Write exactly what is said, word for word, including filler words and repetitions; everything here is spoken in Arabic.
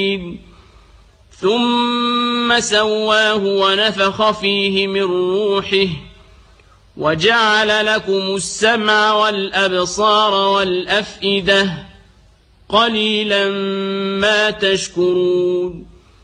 ثم سواه ونفخ فيه من روحه وجعل لكم السمع والأبصار والأفئدة قليلا ما تشكرون